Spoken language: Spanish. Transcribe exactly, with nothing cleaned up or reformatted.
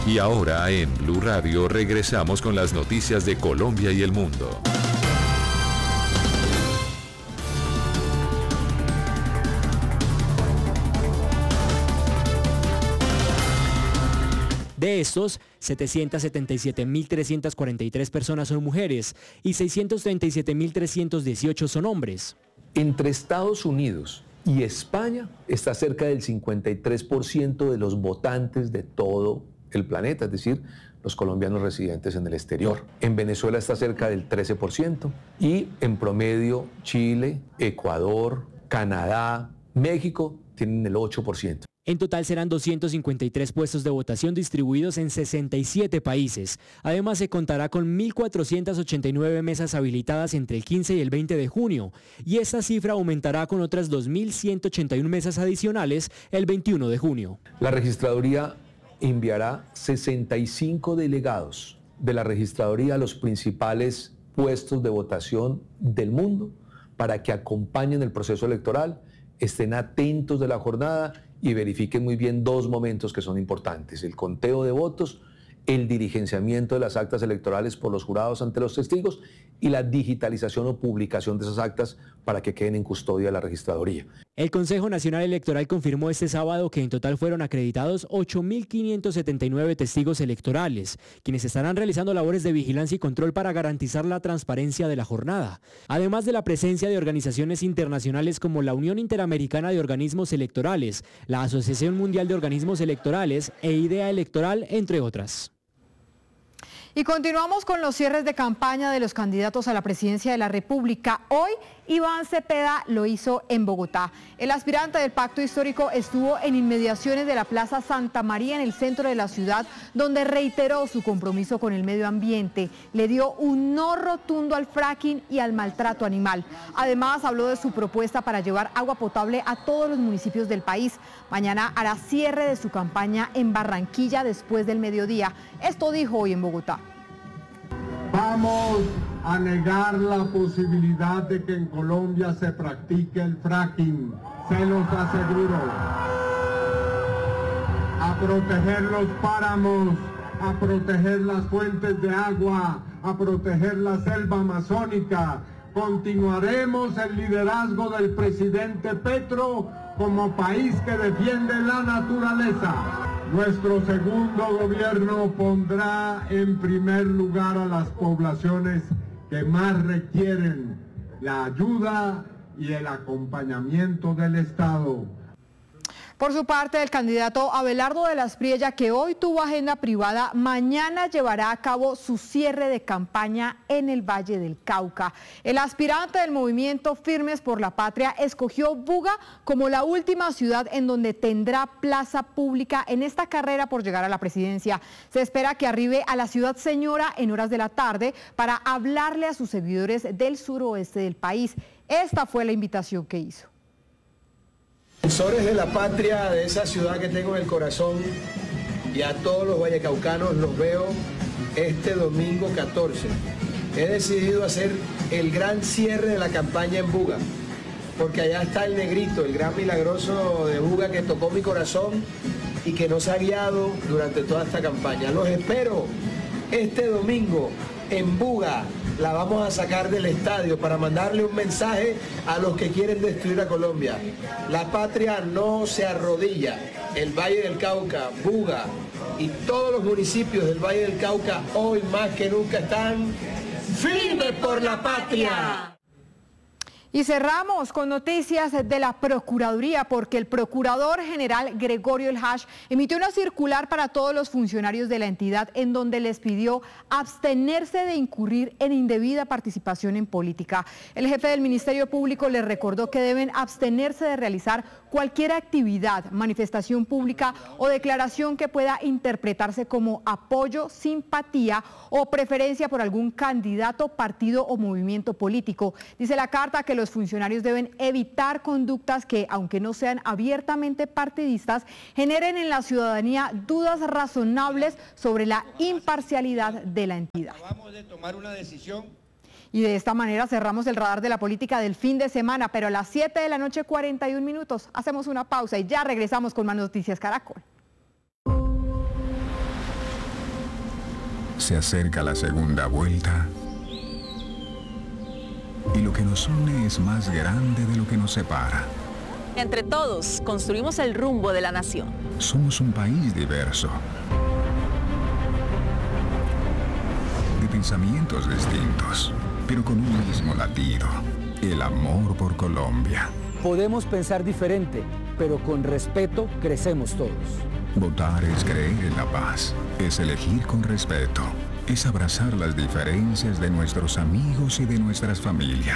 Y ahora en Blue Radio regresamos con las noticias de Colombia y el mundo. De estos, setecientos setenta y siete mil trescientas cuarenta y tres personas son mujeres y seiscientos treinta y siete mil trescientos dieciocho son hombres. Entre Estados Unidos y España está cerca del cincuenta y tres por ciento de los votantes de todo el planeta, es decir, los colombianos residentes en el exterior. En Venezuela está cerca del trece por ciento y en promedio Chile, Ecuador, Canadá, México tienen el ocho por ciento. En total serán doscientos cincuenta y tres puestos de votación distribuidos en sesenta y siete países. Además se contará con mil cuatrocientas ochenta y nueve mesas habilitadas entre el quince y el veinte de junio. Y esta cifra aumentará con otras dos mil ciento ochenta y una mesas adicionales el veintiuno de junio. La registraduría enviará sesenta y cinco delegados de la registraduría a los principales puestos de votación del mundo para que acompañen el proceso electoral, estén atentos de la jornada y verifiquen muy bien dos momentos que son importantes: el conteo de votos, el diligenciamiento de las actas electorales por los jurados ante los testigos y la digitalización o publicación de esas actas para que queden en custodia de la registraduría. El Consejo Nacional Electoral confirmó este sábado que en total fueron acreditados ocho mil quinientos setenta y nueve testigos electorales, quienes estarán realizando labores de vigilancia y control para garantizar la transparencia de la jornada, además de la presencia de organizaciones internacionales como la Unión Interamericana de Organismos Electorales, la Asociación Mundial de Organismos Electorales e IDEA Electoral, entre otras. Y continuamos con los cierres de campaña de los candidatos a la presidencia de la República. Hoy Iván Cepeda lo hizo en Bogotá. El aspirante del Pacto Histórico estuvo en inmediaciones de la Plaza Santa María en el centro de la ciudad, donde reiteró su compromiso con el medio ambiente. Le dio un no rotundo al fracking y al maltrato animal. Además habló de su propuesta para llevar agua potable a todos los municipios del país. Mañana hará cierre de su campaña en Barranquilla después del mediodía. Esto dijo hoy en Bogotá. Vamos a negar la posibilidad de que en Colombia se practique el fracking, se los aseguro. A proteger los páramos, a proteger las fuentes de agua, a proteger la selva amazónica. Continuaremos el liderazgo del presidente Petro como país que defiende la naturaleza. Nuestro segundo gobierno pondrá en primer lugar a las poblaciones que más requieren la ayuda y el acompañamiento del Estado. Por su parte, el candidato Abelardo de la Espriella, que hoy tuvo agenda privada, mañana llevará a cabo su cierre de campaña en el Valle del Cauca. El aspirante del movimiento Firmes por la Patria escogió Buga como la última ciudad en donde tendrá plaza pública en esta carrera por llegar a la presidencia. Se espera que arribe a la ciudad señora en horas de la tarde para hablarle a sus seguidores del suroeste del país. Esta fue la invitación que hizo. Defensores de la patria, de esa ciudad que tengo en el corazón, y a todos los vallecaucanos los veo este domingo catorce. He decidido hacer el gran cierre de la campaña en Buga, porque allá está el negrito, el gran milagroso de Buga que tocó mi corazón y que nos ha guiado durante toda esta campaña. Los espero este domingo en Buga. La vamos a sacar del estadio para mandarle un mensaje a los que quieren destruir a Colombia. La patria no se arrodilla. El Valle del Cauca, Buga y todos los municipios del Valle del Cauca hoy más que nunca están firmes por la patria. Y cerramos con noticias de la Procuraduría, porque el Procurador General Gregorio El Hash emitió una circular para todos los funcionarios de la entidad en donde les pidió abstenerse de incurrir en indebida participación en política. El jefe del Ministerio Público les recordó que deben abstenerse de realizar cualquier actividad, manifestación pública o declaración que pueda interpretarse como apoyo, simpatía o preferencia por algún candidato, partido o movimiento político. Dice la carta que los funcionarios deben evitar conductas que, aunque no sean abiertamente partidistas, generen en la ciudadanía dudas razonables sobre la imparcialidad de la entidad. Acabamos de tomar una decisión. Y de esta manera cerramos el radar de la política del fin de semana, pero a las siete de la noche, cuarenta y un minutos, hacemos una pausa y ya regresamos con más Noticias Caracol. Se acerca la segunda vuelta y lo que nos une es más grande de lo que nos separa. Entre todos, construimos el rumbo de la nación. Somos un país diverso, de pensamientos distintos, pero con un mismo latido, el amor por Colombia. Podemos pensar diferente, pero con respeto crecemos todos. Votar es creer en la paz, es elegir con respeto, es abrazar las diferencias de nuestros amigos y de nuestras familias.